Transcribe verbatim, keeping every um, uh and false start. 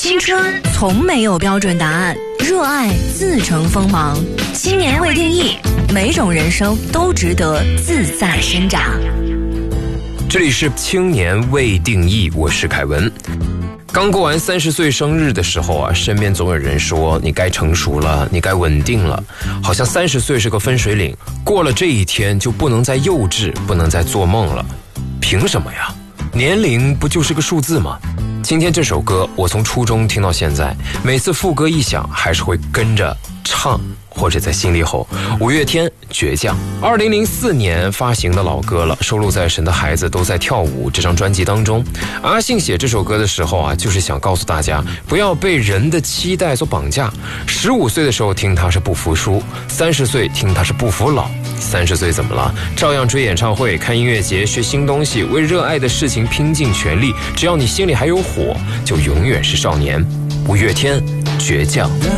青春从没有标准答案，热爱自成锋芒。青年未定义，每种人生都值得自在生长。 这里是青年未定义，我是凯文。刚过完三十岁生日的时候啊，身边总有人说你该成熟了，你该稳定了，好像三十岁是个分水岭，过了这一天就不能再幼稚，不能再做梦了。凭什么呀？年龄不就是个数字吗？今天这首歌我从初中听到现在，每次副歌一响还是会跟着唱，或者在心里吼。五月天倔强，二零零四年发行的老歌了，收录在《神的孩子都在跳舞》这张专辑当中。阿信写这首歌的时候啊，就是想告诉大家不要被人的期待所绑架。十五岁的时候听他是不服输，三十岁听他是不服老。三十岁怎么了？照样追演唱会、看音乐节、学新东西，为热爱的事情拼尽全力。只要你心里还有火，就永远是少年。五月天倔强。